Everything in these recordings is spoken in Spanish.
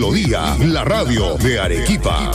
Melodía, la radio de Arequipa.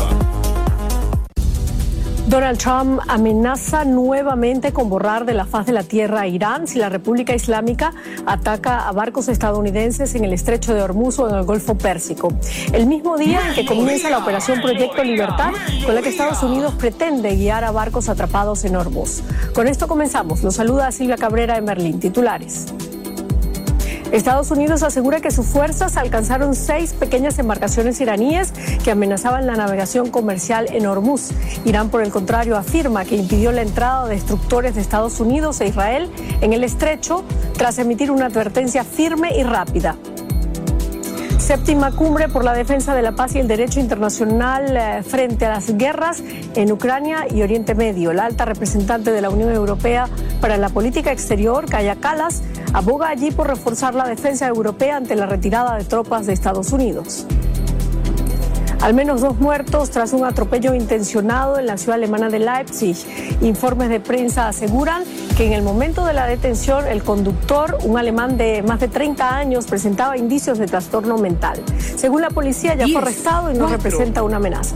Donald Trump amenaza nuevamente con borrar de la faz de la tierra a Irán si la República Islámica ataca a barcos estadounidenses en el Estrecho de Hormuz o en el Golfo Pérsico. El mismo día en que comienza la operación Proyecto Libertad, con la que Estados Unidos pretende guiar a barcos atrapados en Hormuz. Con esto comenzamos. Los saluda Silvia Cabrera de Merlín. Titulares. Estados Unidos asegura que sus fuerzas alcanzaron 6 pequeñas embarcaciones iraníes que amenazaban la navegación comercial en Hormuz. Irán, por el contrario, afirma que impidió la entrada de destructores de Estados Unidos e Israel en el estrecho tras emitir una advertencia firme y rápida. Séptima cumbre por la defensa de la paz y el derecho internacional frente a las guerras en Ucrania y Oriente Medio. La alta representante de la Unión Europea para la política exterior, Kaja Kallas, aboga allí por reforzar la defensa europea ante la retirada de tropas de Estados Unidos. Al menos 2 muertos tras un atropello intencionado en la ciudad alemana de Leipzig. Informes de prensa aseguran que en el momento de la detención el conductor, un alemán de más de 30 años, presentaba indicios de trastorno mental. Según la policía, ya fue arrestado y no representa una amenaza.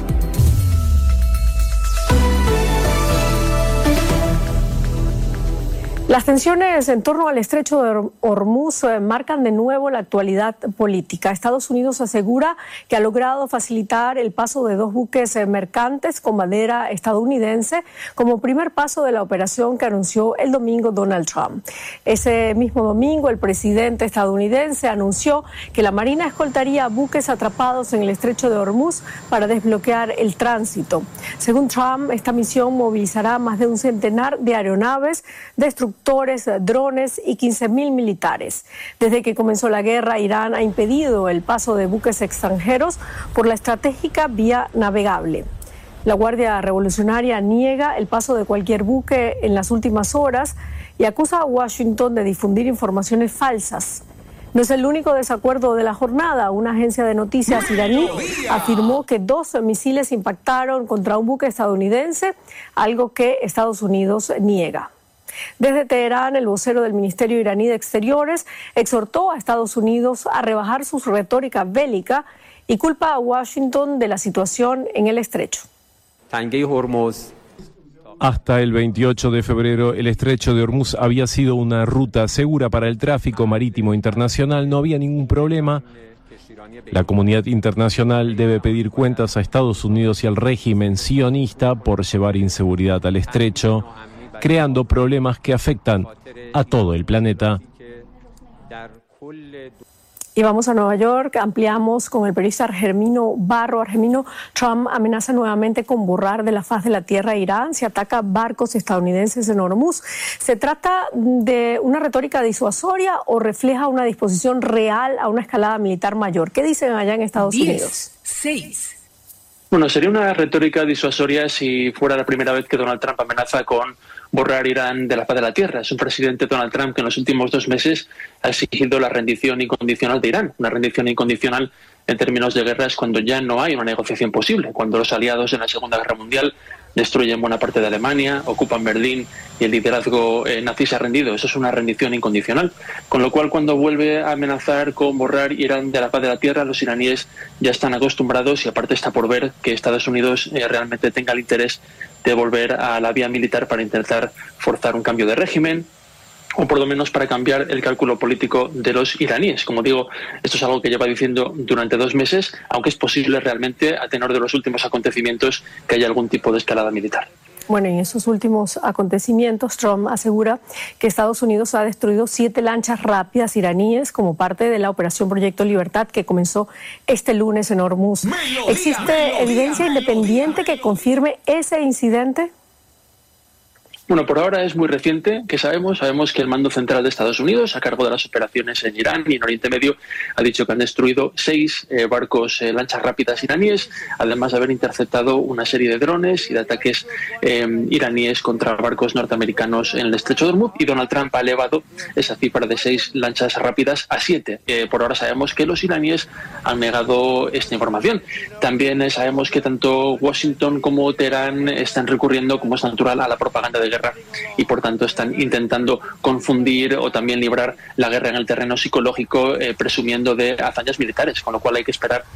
Las tensiones en torno al estrecho de Hormuz marcan de nuevo la actualidad política. Estados Unidos asegura que ha logrado facilitar el paso de 2 buques mercantes con bandera estadounidense como primer paso de la operación que anunció el domingo Donald Trump. Ese mismo domingo, el presidente estadounidense anunció que la Marina escoltaría buques atrapados en el estrecho de Hormuz para desbloquear el tránsito. Según Trump, esta misión movilizará más de un centenar de aeronaves, destructores, drones y 15.000 militares. Desde que comenzó la guerra, Irán ha impedido el paso de buques extranjeros por la estratégica vía navegable. La Guardia Revolucionaria niega el paso de cualquier buque en las últimas horas y acusa a Washington de difundir informaciones falsas. No es el único desacuerdo de la jornada. Una agencia de noticias iraní afirmó que 2 misiles impactaron contra un buque estadounidense, algo que Estados Unidos niega. Desde Teherán, el vocero del Ministerio iraní de Exteriores exhortó a Estados Unidos a rebajar su retórica bélica y culpa a Washington de la situación en el estrecho. Hasta el 28 de febrero, el estrecho de Hormuz había sido una ruta segura para el tráfico marítimo internacional. No había ningún problema. La comunidad internacional debe pedir cuentas a Estados Unidos y al régimen sionista por llevar inseguridad al estrecho, creando problemas que afectan a todo el planeta. Y vamos a Nueva York, ampliamos con el periodista Argemino Barro. Argemino, Trump amenaza nuevamente con borrar de la faz de la tierra a Irán si ataca barcos estadounidenses en Hormuz. ¿Se trata de una retórica disuasoria o refleja una disposición real a una escalada militar mayor? ¿Qué dicen allá en Estados Unidos? 6. Bueno, sería una retórica disuasoria si fuera la primera vez que Donald Trump amenaza con borrar Irán de la faz de la tierra. Es un presidente, Donald Trump, que en los últimos 2 meses ha exigido la rendición incondicional de Irán. Una rendición incondicional en términos de guerra es cuando ya no hay una negociación posible, cuando los aliados en la Segunda Guerra Mundial destruyen buena parte de Alemania, ocupan Berlín y el liderazgo nazi se ha rendido. Eso es una rendición incondicional. Con lo cual, cuando vuelve a amenazar con borrar Irán de la faz de la tierra, los iraníes ya están acostumbrados y aparte está por ver que Estados Unidos realmente tenga el interés de volver a la vía militar para intentar forzar un cambio de régimen o por lo menos para cambiar el cálculo político de los iraníes. Como digo, esto es algo que lleva diciendo durante 2 meses, aunque es posible realmente, a tenor de los últimos acontecimientos, que haya algún tipo de escalada militar. Bueno, en esos últimos acontecimientos, Trump asegura que Estados Unidos ha destruido 7 lanchas rápidas iraníes como parte de la operación Proyecto Libertad que comenzó este lunes en Hormuz. ¿Existe evidencia independiente que confirme ese incidente? Bueno, por ahora es muy reciente que sabemos que el mando central de Estados Unidos, a cargo de las operaciones en Irán y en Oriente Medio, ha dicho que han destruido 6 barcos lanchas rápidas iraníes, además de haber interceptado una serie de drones y de ataques iraníes contra barcos norteamericanos en el estrecho de Hormuz, y Donald Trump ha elevado esa cifra de 6 lanchas rápidas a 7. Por ahora sabemos que los iraníes han negado esta información. También sabemos que tanto Washington como Teherán están recurriendo, como es natural, a la propaganda de guerra y por tanto están intentando confundir o también librar la guerra en el terreno psicológico, presumiendo de hazañas militares, con lo cual hay que esperar